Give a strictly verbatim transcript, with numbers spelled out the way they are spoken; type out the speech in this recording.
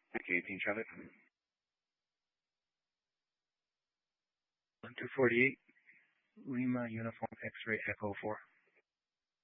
Okay, eighteen traffic. one two four eight, Lima Uniform X-Ray Echo four.